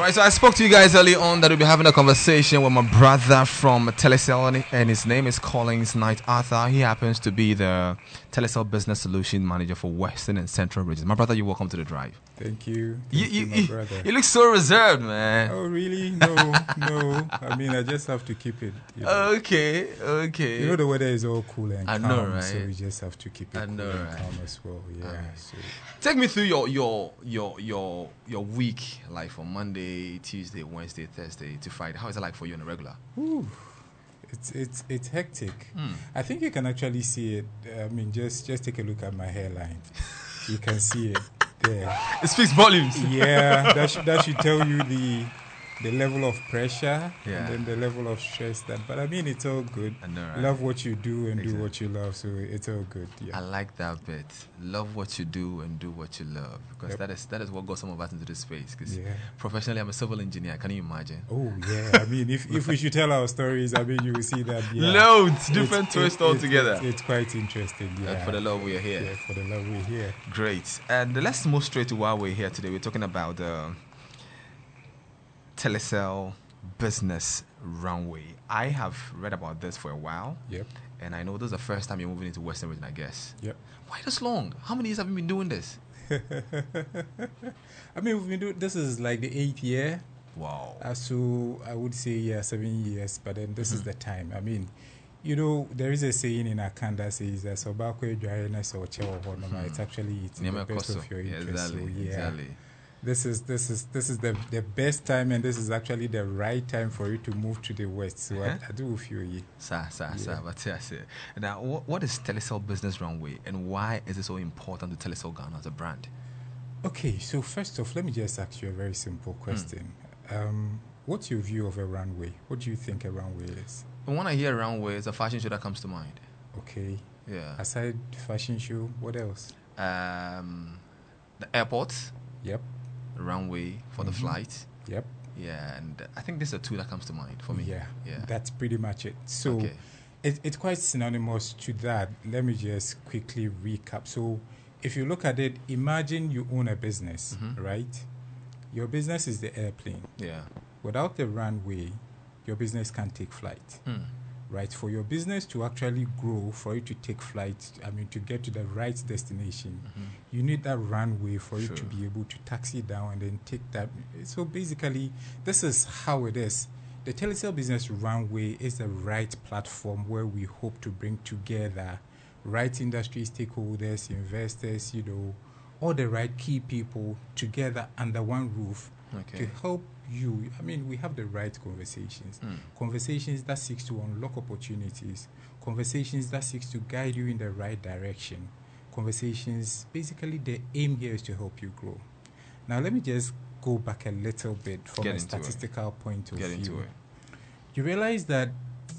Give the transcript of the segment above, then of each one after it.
Right, so I spoke to you guys early on that we'll be having a conversation with my brother from Telecel, and his name is Collins Knight Arthur. He happens to be the Telecel Business Solution Manager for Western and Central regions. My brother, you're welcome to the drive. Thank you. Thank you, my brother. You look so reserved, man. Oh, really? No. I mean, I just have to keep it. Okay. You know, the weather is all cool and calm, know, right? so we just have to keep it cool and calm as well. Yeah. Right. So. Take me through your week, like from Monday, Tuesday, Wednesday, Thursday to Friday. How is it like for you on a regular? Ooh. It's hectic. I think you can actually see it. I mean, just take a look at my hairline. You can see it there. It speaks volumes. Yeah, that should tell you the level of pressure Yeah. and then the level of stress. But I mean, it's all good. I know, right? Love what you do and Exactly. do what you love, so it's all good. Yeah. I like that bit. Love what you do and do what you love, because that is what got some of us into this space. Because professionally, I'm a civil engineer. Can you imagine? Oh yeah. I mean, if we should tell our stories, I mean, you will see that. Yeah, loads different twists altogether. It's quite interesting. Yeah. And for the love we are here. Yeah, for the love we're here. Great. And let's move straight to why we're here today. We're talking about the Telecel Business Runway. I have read about this for a while. Yep. And I know this is the first time you're moving into Western region, I guess. Yep. Why this long? How many years have you been doing this? I mean, we've been doing this is like the 8th year. Wow. So I would say 7 years, but then this is the time. I mean, you know, there is a saying in Akanda that says that it's actually it's in the best of your interest. Exactly. So, Exactly. This is the best time, and this is actually the right time for you to move to the west. So I do feel you. Now, what is Telecel Business Runway, and why is it so important to Telecel Ghana as a brand? Okay, so first off, let me just ask you a very simple question. What's your view of a runway? What do you think a runway is? When I hear runway, it's a fashion show that comes to mind. Okay. Yeah. Aside fashion show, what else? The airport. Yep. The runway for the flight. Yep. Yeah, and I think this is the two that comes to mind for me. Yeah. That's pretty much it. So Okay. it's quite synonymous to that. Let me just quickly recap. So if you look at it, imagine you own a business, right? Your business is the airplane. Yeah. Without the runway, your business can't take flight. Right? For your business to actually grow, for you to take flight, I mean, to get to the right destination, you need that runway for you to be able to taxi down and then take that. So basically, this is how it is. The Telecel Business Runway is the right platform where we hope to bring together right industry stakeholders, investors, you know, all the right key people together under one roof to help you. I mean, we have the right conversations. Conversations that seeks to unlock opportunities. Conversations that seeks to guide you in the right direction. Conversations, basically the aim here is to help you grow. Now, let me just go back a little bit from a statistical point of view. You realize that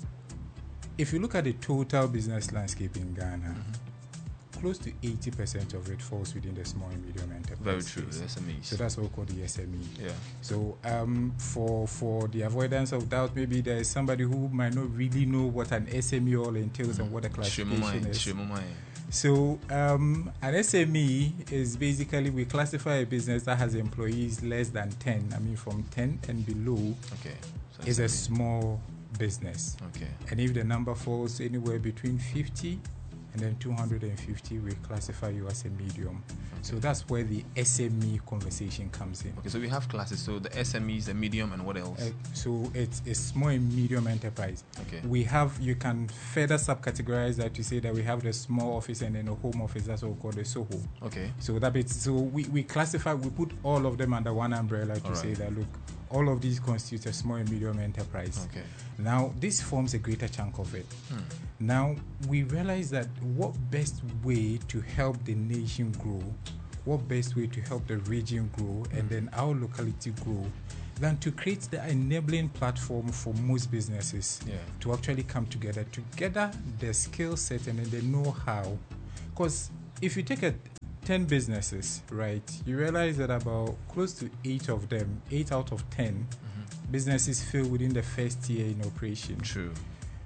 if you look at the total business landscape in Ghana, close to 80% of it falls within the small and medium enterprise. Very true, the SMEs. So that's what we call the SME. Yeah. So for the avoidance of doubt, maybe there is somebody who might not really know what an SME all entails and what the classification is. So an SME is basically, we classify a business that has employees less than 10. I mean, from 10 and below is a small business. Okay. And if the number falls anywhere between 50 and then 250, we classify you as a medium. So that's where the SME conversation comes in. Okay, so we have classes. So the SMEs, the medium, and what else? So it's small and medium enterprise. Okay. We have, you can further subcategorize that to say that we have the small office and then a home office. That's what we call the SOHO. Okay. So that bit, so we classify, we put all of them under one umbrella to say that, look, all of these constitute a small and medium enterprise. Okay. Now, this forms a greater chunk of it. Now, we realize that what best way to help the nation grow, what best way to help the region grow, and then our locality grow, than to create the enabling platform for most businesses to actually come together to gather the skill set and then the know-how. Because if you take 10 businesses, right, you realize that about close to 8 of them, 8 out of 10 businesses fail within the first year in operation. True.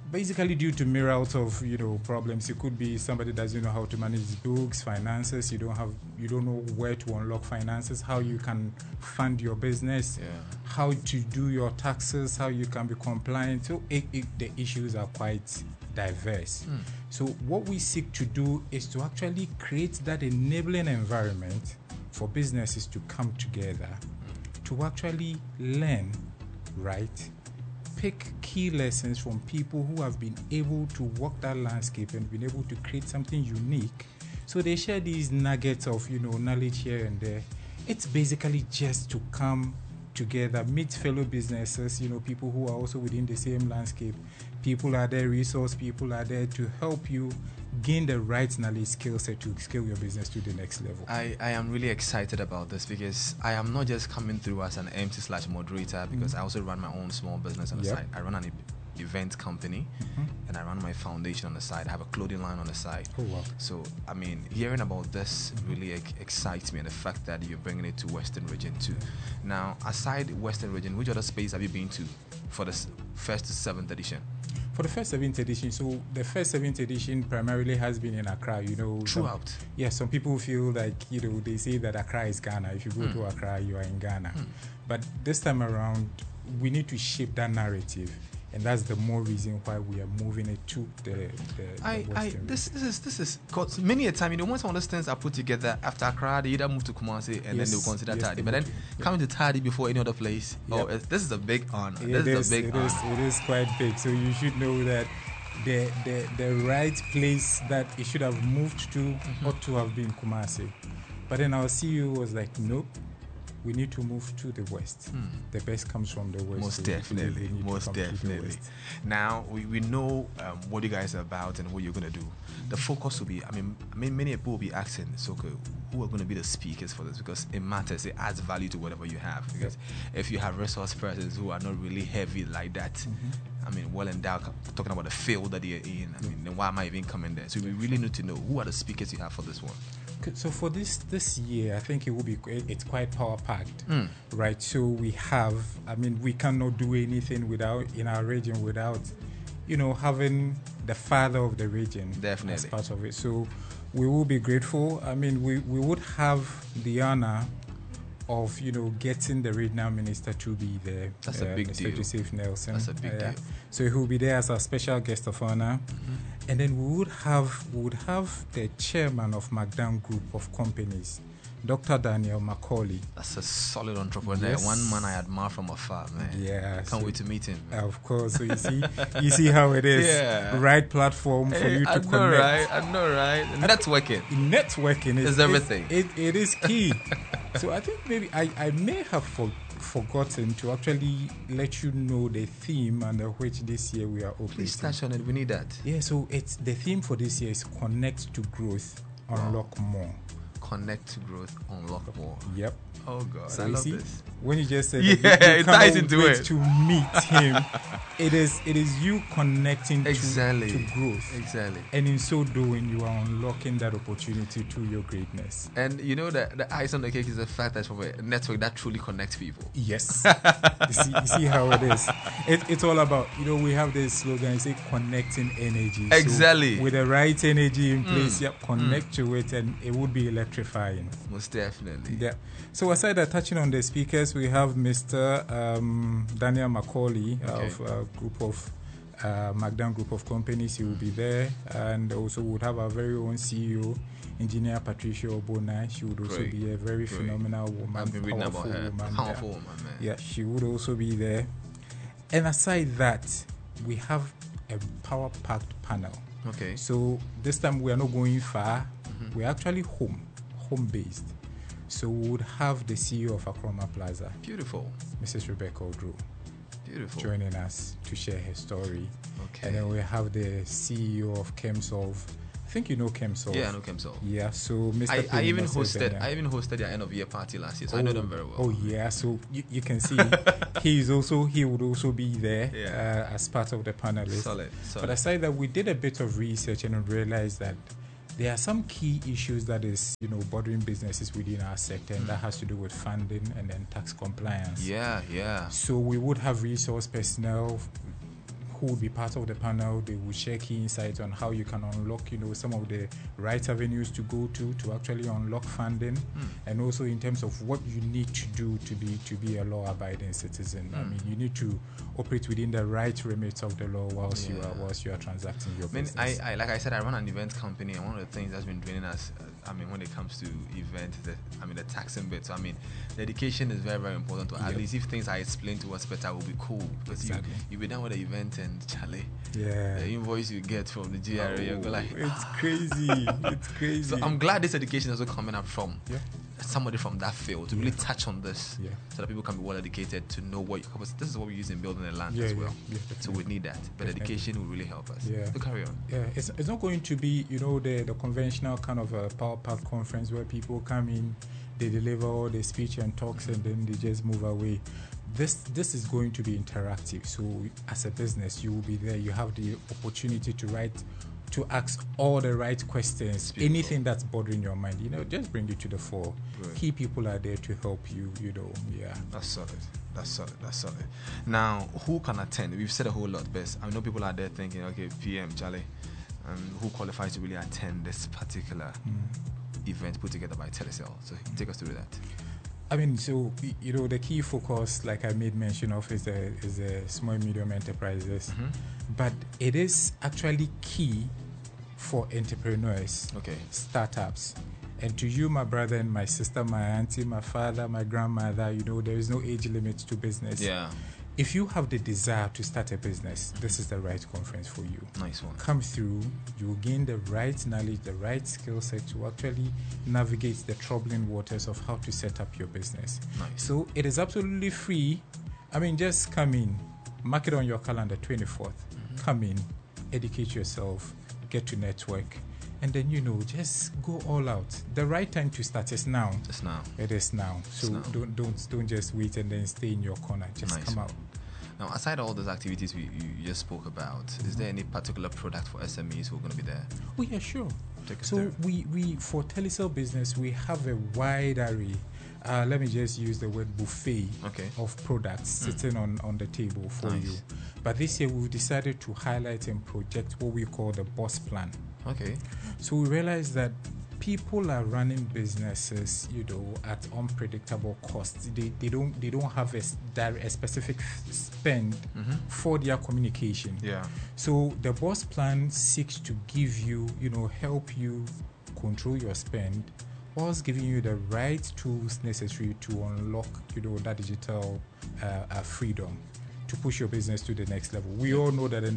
basically due to myriad of problems. It could be somebody doesn't know how to manage his books, finances. You don't know where to unlock finances, how you can fund your business, how to do your taxes, how you can be compliant. So the issues are quite diverse. So what we seek to do is to actually create that enabling environment for businesses to come together, to actually learn, right? Pick key lessons from people who have been able to walk that landscape and been able to create something unique. So they share these nuggets of knowledge here and there. It's basically just to come together, meet fellow businesses, people who are also within the same landscape. People are there, resource people are there to help you gain the right knowledge skill set to scale your business to the next level. I am really excited about this because I am not just coming through as an MC/moderator because I also run my own small business on the side. I run an event company and I run my foundation on the side. I have a clothing line on the side. Oh, wow. So, I mean, hearing about this really excites me, and the fact that you're bringing it to Western Region too. Now, aside Western Region, which other space have you been to for the first to 7th edition? For the first 7th edition, so the first 7th edition primarily has been in Accra, Throughout? Some people feel like, they say that Accra is Ghana. If you go to Accra, you are in Ghana. But this time around, we need to shape that narrative. And that's the more reason why we are moving it to the Western. This is because many a time, once all these things are put together after Accra, they either move to Kumasi and then they'll consider Tadi. But then coming to Tadi before any other place, this is a big honor. It is quite big. So you should know that the right place that it should have moved to ought to have been Kumasi. But then our CEO was like, nope. We need to move to the west. The best comes from the west. Most definitely. Now, we know what you guys are about and what you're going to do. The focus will be, many people will be asking, who are going to be the speakers for this? Because it matters. It adds value to whatever you have. Because if you have resource persons who are not really heavy like that, well endowed, talking about the field that they're in, then why am I even coming there? So we really need to know who are the speakers you have for this one. So for this year, I think it's quite power packed, right? So we have, we cannot do anything in our region without, having the father of the region as part of it. So we will be grateful. We would have the honor of getting the regional minister to be there. That's a big deal. Joseph Nelson. That's a big deal. So he will be there as a special guest of honor. And then we would have the chairman of Magdan Group of Companies, Dr. Daniel Macaulay. That's a solid entrepreneur. Yes. One man I admire from afar, man. Yeah. Can't wait to meet him. Of course. So you see how it is. Yeah. Right platform for you to connect. I know, right? Networking is everything. It is key. So I think maybe I may have forgotten to actually let you know the theme under which this year we are operating. Please touch on it. We need that. Yeah, so it's the theme for this year is Connect to Growth, Unlock More. Connect to Growth, Unlock More. Yep. Oh God, so I love see, this. When you just said it ties into it to meet him, it is you connecting to growth. Exactly. And in so doing, you are unlocking that opportunity to your greatness. And the ice on the cake is the fact that from a network that truly connects people. Yes. you see how it is. It's all about, we have this slogan, say connecting energy. Exactly. So with the right energy in place, connect to it and it would be electrifying. Most definitely. Yeah. So aside that, touching on the speakers, we have Mr. Daniel Macaulay of group of Magdan Group of Companies. He will be there, and also would have our very own CEO, Engineer Patricia Obona. She would also be a very phenomenal woman, I've been reading about her. Powerful woman, man. Yeah, she would also be there. And aside that, we have a power-packed panel. Okay. So this time we are not going far. We're actually home-based. So we would have the CEO of Akroma Plaza. Beautiful. Mrs. Rebecca Odro. Beautiful. Joining us to share her story. Okay. And then we have the CEO of Chemsolve. I think you know Chemsolve. Yeah, I know Chemsolve. Yeah, so Mr. I even hosted their end of year party last year, so I know them very well. Oh yeah, so you can see he would also be there as part of the panelists. Solid. But aside that, we did a bit of research and realized that there are some key issues that is, bothering businesses within our sector, and that has to do with funding and then tax compliance. Yeah. So we would have resource personnel who will be part of the panel. They will share key insights on how you can unlock, some of the right avenues to go to actually unlock funding, and also in terms of what you need to do to be a law-abiding citizen. I mean, you need to operate within the right remit of the law whilst you are transacting your business. I like I said, I run an event company, and one of the things that's been draining us, when it comes to events, the taxing bit. So the education is very, very important. At least if things are explained to us better, will be cool, because you'll be done with the event and Charlie. Yeah. The invoice you get from the GRA, you go like, it's crazy. It's crazy. So I'm glad this education is also coming up from somebody from that field to really touch on this, so that people can be well educated to know because this is what we use in building the land as well. So we need that, but education will really help us. So carry on. It's not going to be the conventional kind of a power pack conference where people come in, they deliver all the speech and talks, and then they just move away. This is going to be interactive. So as a business, you will be there. You have the opportunity to ask all the right questions. Anything that's bothering your mind, just bring it to the fore. Key people are there to help you. That's solid. Now, who can attend? We've said a whole lot, but I know people are there thinking, okay, PM Charlie, who qualifies to really attend this particular event put together by Telecel? So take us through that. The key focus, like I made mention of, is the small and medium enterprises. But it is actually key for entrepreneurs, startups. And to you, my brother and my sister, my auntie, my father, my grandmother, there is no age limit to business. Yeah. If you have the desire to start a business, this is the right conference for you. Nice one. Come through, you will gain the right knowledge, the right skill set to actually navigate the troubling waters of how to set up your business. Nice. So it is absolutely free. Just come in, mark it on your calendar, 24th. Come in, educate yourself, get to network, and then just go all out. The right time to start is now. It's now. It is now. So don't just wait and then stay in your corner. Just come out. Now, aside all those activities you just spoke about, is there any particular product for SMEs who are going to be there? Oh yeah, sure. So we for Telecel Business, we have a wide array. Let me just use the word buffet of products sitting on the table for you. But this year we've decided to highlight and project what we call the boss plan. So we realize that people are running businesses, at unpredictable costs. They don't have a specific spend for their communication. So the boss plan seeks to give you, help you control your spend, whilst giving you the right tools necessary to unlock, that digital freedom to push your business to the next level. We all know that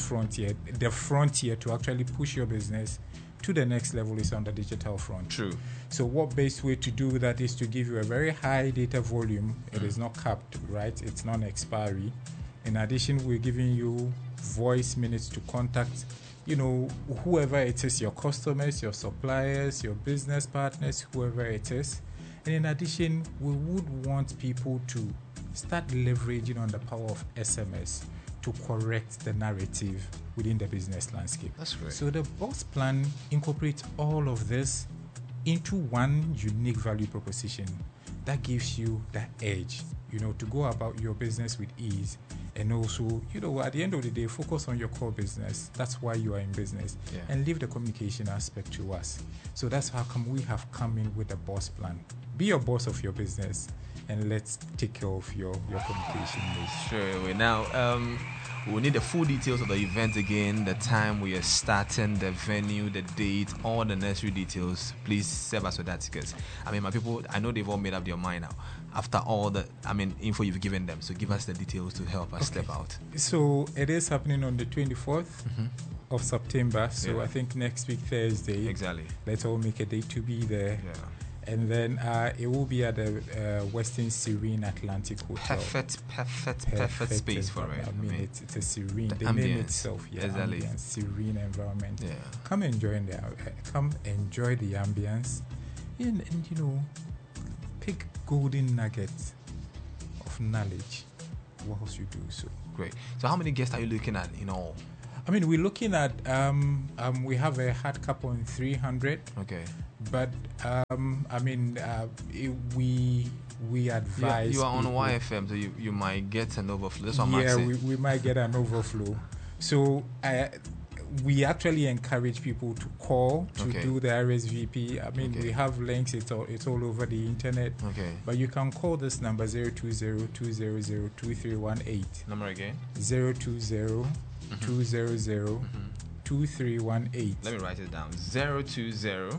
the frontier to actually push your business to the next level is on the digital front. True. So what best way to do that is to give you a very high data volume. It is not capped, right? It's non-expiry. In addition, we're giving you voice minutes to contact, whoever it is, your customers, your suppliers, your business partners, whoever it is. And in addition, we would want people to start leveraging on the power of SMS to correct the narrative within the business landscape. That's great. So the boss plan incorporates all of this into one unique value proposition that gives you that edge, to go about your business with ease. And also, at the end of the day, focus on your core business. That's why you are in business. And leave the communication aspect to us. So that's how come we have come in with the boss plan. Be a boss of your business, and let's take care of your communication needs. Sure. Now, we'll need the full details of the event again, the time we are starting, the venue, the date, all the necessary details. Please serve us with that, because my people, I know they've all made up their mind now after all the info you've given them. So give us the details to help us step out. So it is happening on the 24th of September. So I think next week Thursday. Exactly. Let's all make a date to be there. And then it will be at the Western Serene Atlantic Hotel. Perfect space for it. It's a serene. The ambience. Name itself, Exactly. Ambience, serene environment. Come enjoy the ambience, and pick golden nuggets of knowledge whilst you do so. Great. So how many guests are you looking at in all? We're looking at we have a hard cap on 300. But we advise. You are on YFM, so you might get an overflow. That's what we might get an overflow. So we actually encourage people to call to do the RSVP. I mean, we have links. It's all over the internet. Okay. But you can call this number 020-200-2318. Number again? 020-200-2318. Let me write it down. 020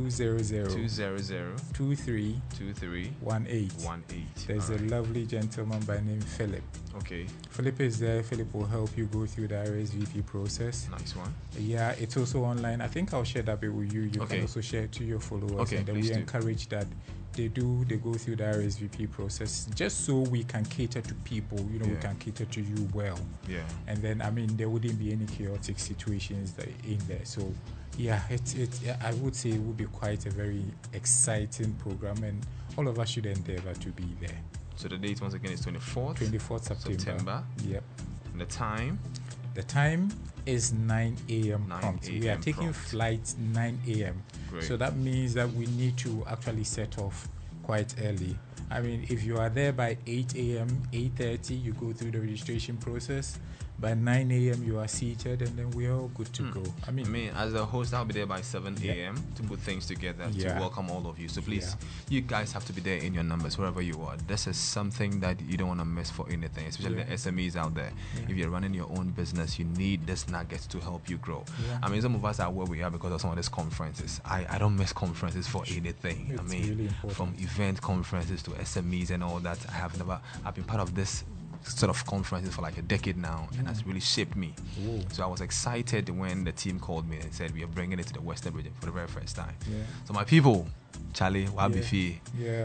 2318. There's a lovely gentleman by name Philip. Okay. Philip is there. Philip will help you go through the RSVP process. Nice one. Yeah, it's also online. I think I'll share that bit with you. You can also share it to your followers. Okay, and then we encourage that they go through the RSVP process just so we can cater to people. You know, we can cater to you well. Yeah. And then, I mean, there wouldn't be any chaotic situations in there. So, yeah, I would say it would be quite a very exciting program, and all of us should endeavor to be there. So the date once again is 24th September. Yep. And the time? The time is 9 a.m. prompt. We are taking flight 9 a.m. Great. So that means that we need to actually set off quite early. I mean, if you are there by 8 a.m., 8:30, you go through the registration process. By 9 a.m., you are seated, and then we're all good to go. I mean, as a host, I'll be there by 7 a.m. to put things together to welcome all of you. So please, you guys have to be there in your numbers, wherever you are. This is something that you don't want to miss for anything, especially the SMEs out there. If you're running your own business, you need this nugget to help you grow. I mean, some of us are where we are because of some of these conferences. I don't miss conferences for anything. It's I mean, really from event conferences to SMEs and all that, I've been part of this sort of conferences for like a decade now, and has really shaped me. So I was excited when the team called me and said we are bringing it to the Western region for the very first time. So my people, Charlie, Wabifi, I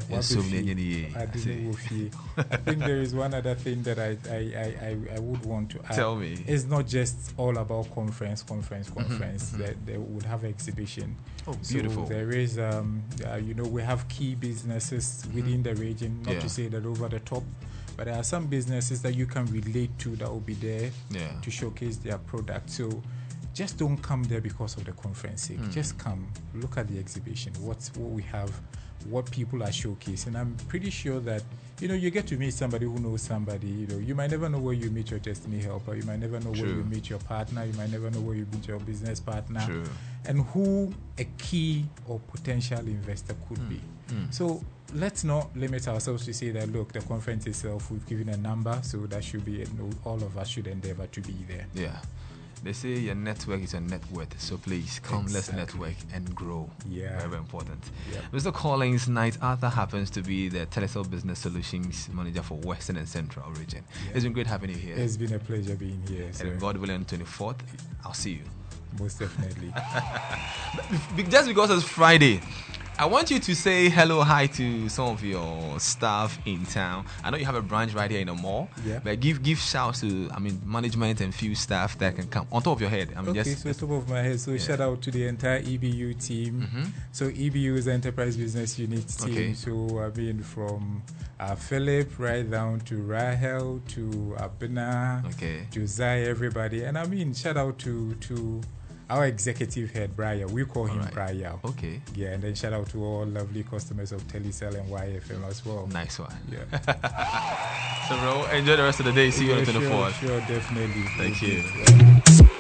think there is one other thing that I would want to add. Tell me. It's not just all about conference. That they would have exhibition. Oh, beautiful. So there is, we have key businesses within the region. Not to say that over the top, but there are some businesses that you can relate to that will be there to showcase their product. So just don't come there because of the conference sake. Just come, look at the exhibition, what we have, what people are showcasing. I'm pretty sure that, you get to meet somebody who knows somebody. You might never know where you meet your destiny helper. You might never know where you meet your partner. You might never know where you meet your business partner. And who a key or potential investor could be. So let's not limit ourselves to say that, look, the conference itself, we've given a number, so that should be all of us should endeavor to be there. Yeah. They say your network is your net worth, so please come, let's network and grow. Very important. Mr. Collins Knight Arthur happens to be the Telecel Business Solutions Manager for Western and Central region. It's been great having you here. It's been a pleasure being here. And God willing, on 24th, I'll see you. Most definitely. Just because it's Friday, I want you to say hello, hi to some of your staff in town. I know you have a branch right here in the mall, but give shouts to, management and few staff that can come on top of your head. So top of my head. So shout out to the entire EBU team. So EBU is Enterprise Business Unit team. So from Philip right down to Rahel to Abena, Josiah, everybody. And shout out to our executive head, Brian. We call him Brian. Yeah, and then shout out to all lovely customers of Telecel and YFM as well. Nice one. Yeah. So, bro, enjoy the rest of the day. See you on the 24th. Sure, definitely. Thank you.